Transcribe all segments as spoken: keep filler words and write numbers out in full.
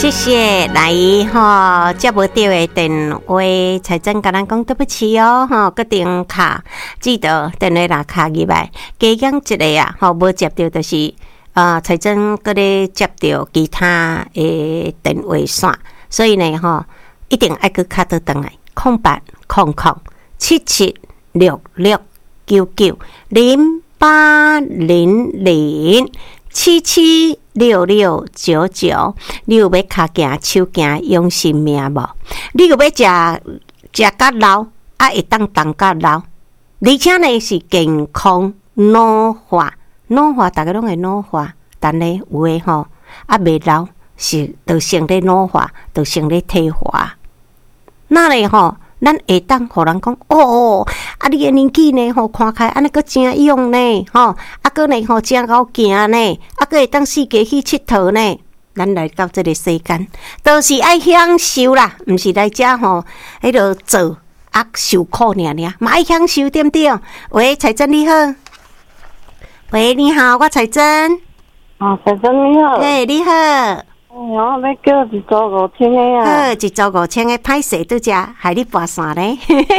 谢谢来吼接不到的电话，财政跟咱讲对不起哦，吼，决定卡记得电话拿卡入来，加讲一个啊，吼无接到就是呃财政搁咧接到其他的电话线，所以呢吼一定爱去卡倒转来，空八空空七七六六九九零八零零七七。六六九九，你有要脚行手行用性命无？你有要食食甲老，啊会当当甲老，而且呢是健康老化，老化大家拢会老化，但呢有诶吼啊未老是就先咧老化，就先咧退化。那咧吼，咱会当互人讲哦，啊你诶年纪呢吼看起来安尼个真勇呢，吼啊个呢吼真够行呢，啊个会当四界去佚佗呢。咱来到这个世间，都是爱享受啦，毋是来遮吼迄落做啊受苦尔尔，嘛爱享受对不对？喂，彩珍你好，喂你好，我彩珍。 啊，彩珍你好。 嘿，你好。 哎呦，要叫一组五千个啊！ 好，一组五千个歹势拄只，害你跋散咧。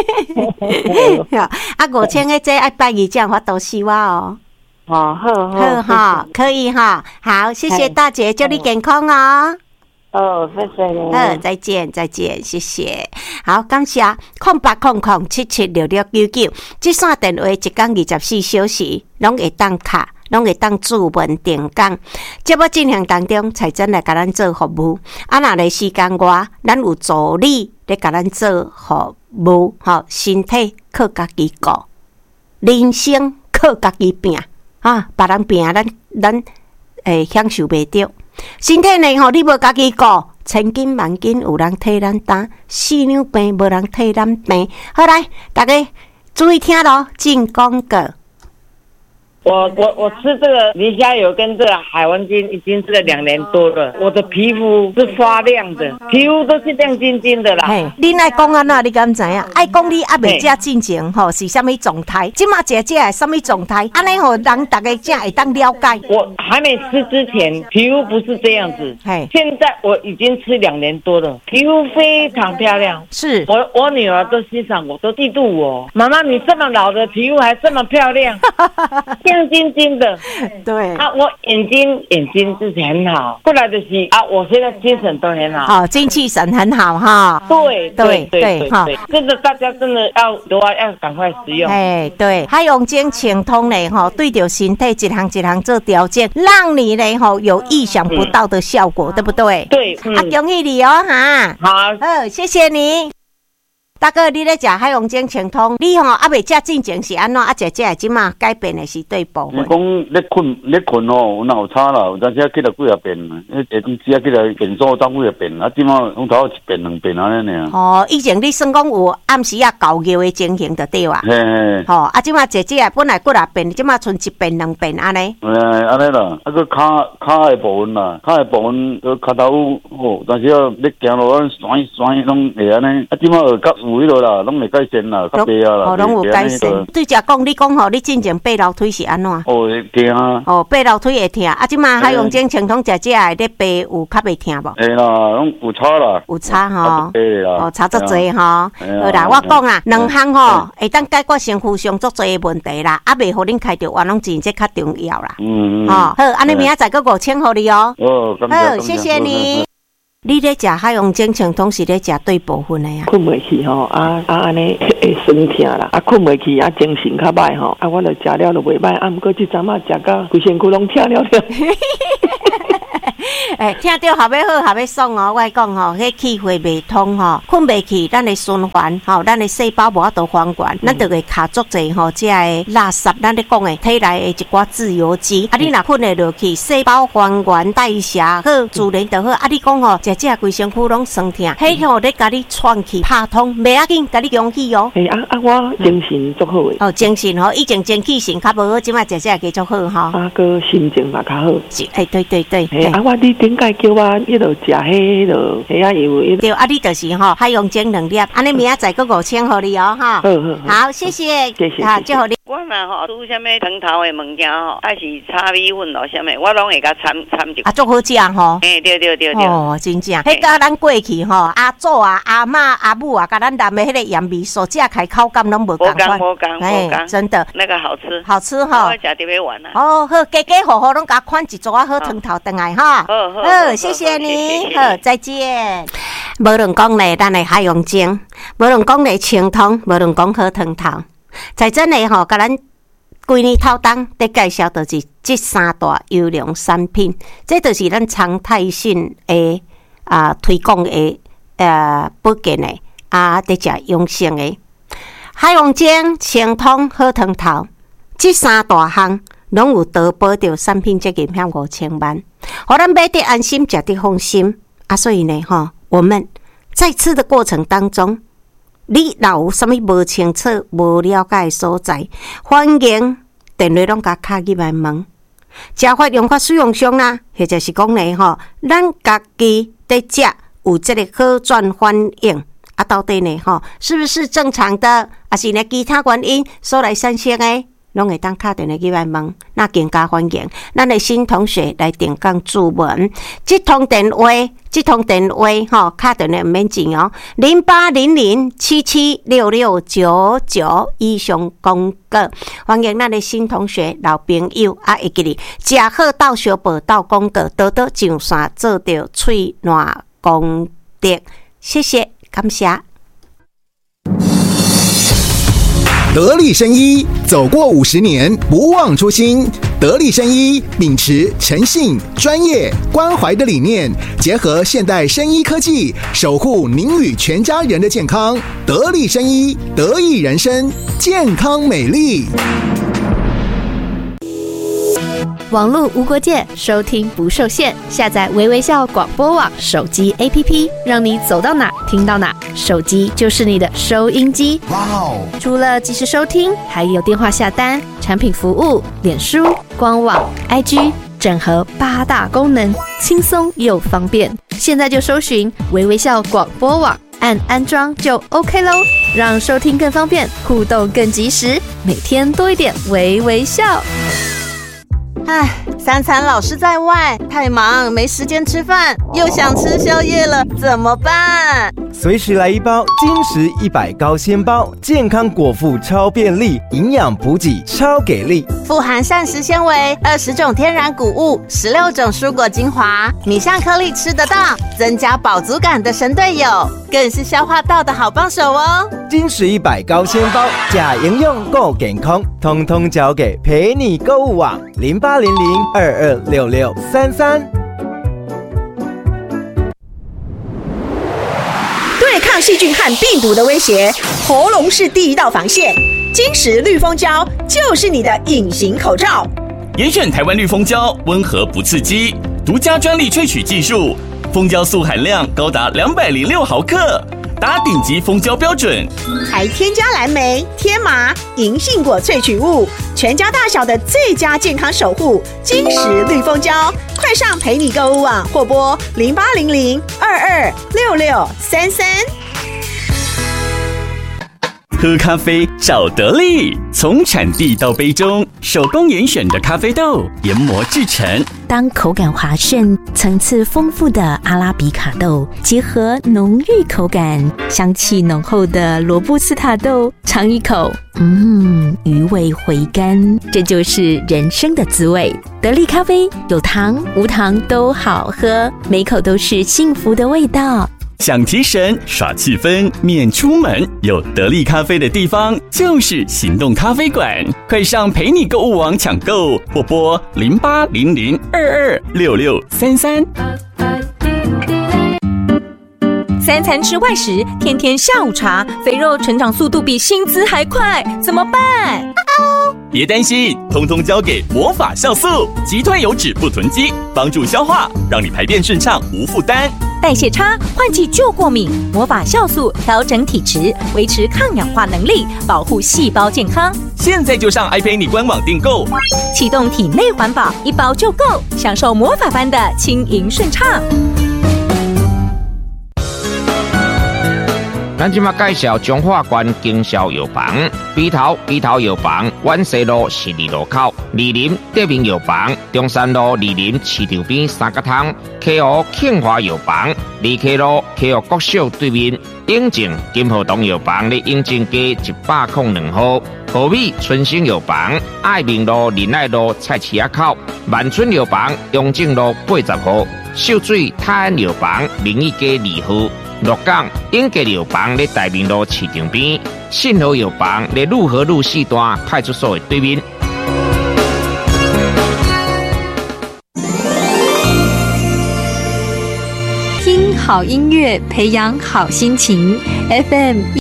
啊，五千个这爱拜二才有法度收我哦。 哦，好好。 好哈，可以哈。好，谢谢大姐，祝你健康哦。 哦，谢谢你。 好，再见，再见，谢谢。好，感谢空八空空七七六六九九，这线电话一天二十四小时，拢会当卡。拢会当注文定岗，节目进行当中，财政来甲咱做服务。啊，若咧时间外，咱有助理咧甲咱做服务，吼，身体靠家己顾，人生靠家己拼啊！别人拼咱咱诶享受袂着。身体呢吼，你无家己顾，千金万金有人替咱担，四两病无人替咱病。好来，大家注意听咯，进广告。 我我我吃这个磷虾油跟这个海湾菌已经吃了两年多了，我的皮肤是发亮的，皮肤都是亮晶晶的啦。 嘿，你爱讲安怎？你敢知影？爱讲你还未食进前吼是什么状态？即马食这是什么状态？安尼吼，人大家才会当了解。 我还没吃之前，皮肤不是这样子。嘿，现在我已经吃两年多了，皮肤非常漂亮。 是我我女儿都欣赏我，都嫉妒我。妈妈，你这么老的皮肤还这么漂亮。亮晶晶的， 对啊，我眼睛眼睛就是很好，过来的是啊，我现在精神都很好， 哦，精气神很好哈。 对对对哈， 真的大家真的要的话要赶快食用。 哎，对，海洋精清通呢哈，对着身体一项一项做调整，让你呢哈有意想不到的效果，嗯、对不对？ 对， 嗯、啊，恭喜你哦哈。 好， 好，谢谢你。大哥，你咧食海洋精清通，你吼还未食进前是安怎？啊，食这即马改变的是对部分。 你讲咧困咧困哦，有哪有差啦？有当时起来几啊遍，迄下阵时啊起来变数当几啊遍，啊，即马拢头一遍两遍安尼尔。 哦，以前你算讲有暗时啊搞尿的情形就对啊。 嘿嘿。 吼，啊，即马食这本来几啊遍，即马剩一遍两遍安尼。 诶，安尼啦，啊个骹骹的部分啦，骹的部分个骹头好，但是啊咧行路啊酸酸拢会安尼，啊即马有较。有迄落啦，拢会改善啦，较白啊啦。 哦，拢有改善。对只讲，你讲吼，你进前爬楼梯是安怎？ 哦，会疼啊。 哦，爬楼梯会疼，啊，即马海洋精清通食这个咧爬有较袂疼无？ 会啦，拢有差啦。 有差吼。 对啦。 哦，差足侪吼。好啦，我讲啊，两项吼会当解决身躯上足侪的问题啦，啊，袂互恁开着冤枉钱，这较重要啦。嗯嗯。吼，好，安尼明仔载个五千互你哦。 哦， 好，谢谢你。你咧食海洋精清通是咧食对部分的呀？ 困袂去吼，啊啊安尼会酸疼啦，啊困袂去，啊精神较歹吼，啊我著食了就袂歹，啊毋过即阵仔食到规身躯拢疼了了。 诶，听到后尾好，后尾爽哦！我讲吼，迄气血袂通吼，困袂去，咱的循环吼，咱的细胞无法度还原，咱就会卡足侪吼，这个垃圾，咱咧讲的体内的一寡自由基。啊，你若困会落去，细胞还原代谢好，自然就好。啊，你讲吼，食这规身躯拢酸痛，迄吼咧甲你喘气拍通，袂要紧，甲你勇气哦。 诶啊啊，我精神足好诶。 哦，精神吼，以前精气神较无好，即摆食这个足好吼。 啊，个心情嘛较好。 诶，对对对。 诶啊，我你顶解叫我迄落食迄落，迄啊油迄。 对啊，你就是吼，海洋精两粒，安尼明仔载个五千互你哦，哈。 好好好，谢谢， 谢谢。 好，祝福你。 管啊吼，煮啥物汤头的物件吼，还是炒米粉咯，啥物我拢会甲掺掺一。 啊，足好食吼。 嘿，对对对对。 哦，真正。迄甲咱过去吼，阿祖啊、阿嬷、阿母啊，甲咱南的迄个盐味素，食开口感拢无共款。 无共无共， 真的。 那个好吃。好吃吼。 我食特别晚啊。 哦，好，家家户户拢甲款一桌啊好汤头回来哈。 好好。 好，谢谢你。好，再见。无论讲咧，咱的海洋精，无论讲咧清汤，无论讲好汤头，在真诶吼，甲咱规年头当在介绍就是这三大优良产品，这就是咱常态性诶啊推广诶呃保健诶啊，得食养生诶海洋精、清汤、好汤头，这三大项拢有得保着产品责任险五千万，互咱买得安心，食得放心啊！所以呢，吼，我们在吃的过程当中，你若有啥物无清楚、无了解的所在，欢迎电话拢甲卡入来问。食法用法使用上啦，或者是讲呢，吼，咱家己在食有这个好转反应啊，到底呢，吼，是不是正常的，还是呢其他原因所来产生的？拢会当打电话入来问，那更加欢迎咱的新同学来电讲注文。这通电话，这通电话吼，打电话唔免钱哦，零八零零七七六六九九以上公告。欢迎咱的新同学、老朋友啊，会记哩食好到小报到公告，多多上山做着喙烂功德。谢谢，感谢。 得力生医走过五十年，不忘初心。得力生医秉持诚信、专业、关怀的理念，结合现代生医科技，守护您与全家人的健康。得力生医，得益人生，健康美丽。 网络无国界，收听不受限。下载微微笑广播网手机 A P P， 让你走到哪听到哪，手机就是你的收音机。哇哦！除了即时收听，还有电话下单、产品服务、脸书、官网、I G， 整合八大功能，轻松又方便。现在就搜寻微微笑广播网，按安装就 OK 咯，让收听更方便，互动更及时，每天多一点微微笑。 唉，三餐老是在外，太忙没时间吃饭，又想吃宵夜了，怎么办？ 随时来一包金石一百高纤包，健康果腹超便利，营养补给超给力， 富含膳食纤维，二十种天然谷物，十六种蔬果精华，米香颗粒吃得到，增加饱足感的神队友，更是消化道的好帮手哦。 金石一百高纤包，假营养够健康，通通交给陪你购物网零八零零二二六六三三。 对抗细菌和病毒的威胁，喉咙是第一道防线。金石绿蜂胶就是你的隐形口罩。 严选台湾绿蜂胶，温和不刺激，独家专利萃取技术，蜂胶素含量高达两百零六毫克，达顶级蜂胶标准， 还添加蓝莓、天麻、银杏果萃取物，全家大小的最佳健康守护。金石绿蜂胶，快上陪你购物网或拨零八零零二二六六三三。 喝咖啡找得力，从产地到杯中，手工严选的咖啡豆研磨制成。 当口感滑顺、层次丰富的阿拉比卡豆结合浓郁口感、香气浓厚的罗布斯塔豆，尝一口，嗯，余味回甘，这就是人生的滋味。得力咖啡有糖无糖都好喝，每口都是幸福的味道。 想提神耍气氛免出门，有得力咖啡的地方就是行动咖啡馆，快上陪你购物网抢购或拨零八零零二二六六三三。 三餐吃外食，天天下午茶，肥肉成长速度比薪资还快，怎么办？ 别担心，通通交给魔法酵素，击退油脂不囤积，帮助消化，让你排便顺畅无负担。 代谢差、换季就过敏，魔法酵素调整体质，维持抗氧化能力，保护细胞健康。 现在就上爱陪你官网订购， 启动体内环保，一包就够，享受魔法般的轻盈顺畅。 咱今麦介绍中华关经销药房， 北投北投药房，万西路十二路口；二林德明药房，中山路二林市场边三角汤；溪湖庆华药房，二溪路溪湖国小对面；永靖金河东药房咧永靖街一百零两号；和美春生药房，爱民路仁爱路菜市仔口；万春药房，永靖路八十号；秀水泰安药房，明义街二号；鹿港永吉药房咧大明路市场边；信和药房咧路和路四段派出所的对面。 听好音乐，培养好心情。F M